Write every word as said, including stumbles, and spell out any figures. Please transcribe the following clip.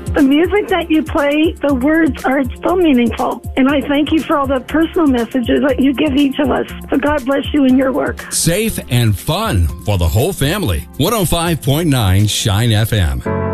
The music that you play, the words are so meaningful. And I thank you for all the personal messages that you give each of us. So God bless you in your work. Safe and fun for the whole family. one oh five point nine Shine F M.